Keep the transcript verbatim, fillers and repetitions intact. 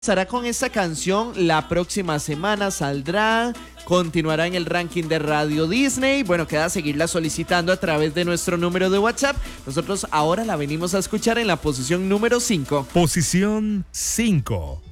Estará con esta canción la próxima semana, saldrá, continuará en el ranking de Radio Disney. Bueno, queda seguirla solicitando a través de nuestro número de WhatsApp. Nosotros ahora la venimos a escuchar en la posición número cinco. Posición cinco.